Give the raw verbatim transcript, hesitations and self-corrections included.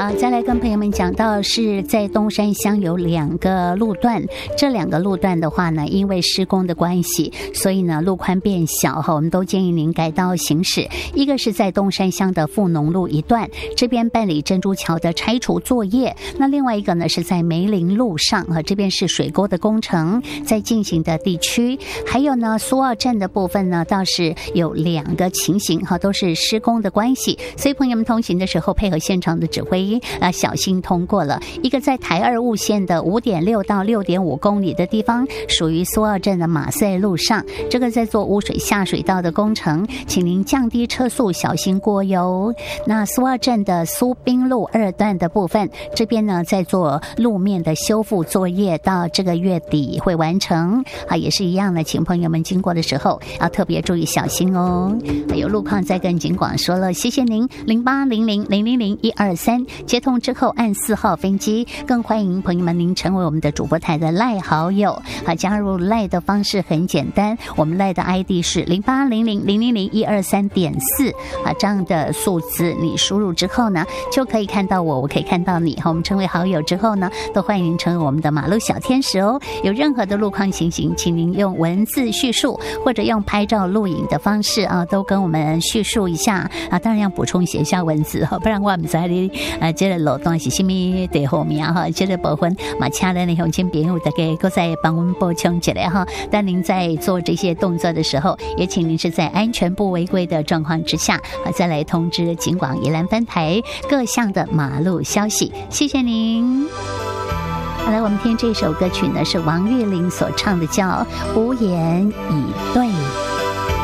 好，再来跟朋友们讲到是在东山乡有两个路段，这两个路段的话呢，因为施工的关系，所以呢路宽变小哈，我们都建议您改道行驶。一个是在东山乡的富农路一段，这边办理珍珠桥的拆除作业，那另外一个呢是在梅林路上啊，这边是水沟的工程在进行的地区。还有呢苏澳镇的部分呢，倒是有两个情形哈，都是施工的关系，所以朋友们通行的时候配合现场的指挥啊，小心通过了。一个在台二雾线的五点六到六点五公里的地方，属于苏澳镇的马赛路上，这个在做污水下水道的工程，请您降低车速，小心过哟。那苏澳镇的苏滨路二段的部分，这边呢在做路面的修复作业，到这个月底会完成啊，也是一样的，请朋友们经过的时候要特别注意小心哦。还有路况再跟警广说了，谢谢您零八零零零零零一二三接通之后按四号分机，更欢迎朋友们您成为我们的主播台的赖好友啊，加入赖的方式很简单，我们赖的 I D 是零八零零零零零一二三点四啊，这样的数字你输入之后呢，就可以看到我，我可以看到你。我们成为好友之后呢，都欢迎您成为我们的马路小天使哦。有任何的路况情形，请您用文字叙述或者用拍照录影的方式啊，都跟我们叙述一下啊，当然要补充写一下文字哈，不然我们在你啊这个路段是什么地方面哈，这个部分嘛，请咱的乡亲朋友大家各再帮我们补充起来哈。但您在做这些动作的时候，也请您是在安全不违规的状况之下啊，再来通知警广宜兰分台各项的马路消息。谢谢您。好来，我们听这首歌曲呢，是王岳霖所唱的，叫《无言以对》。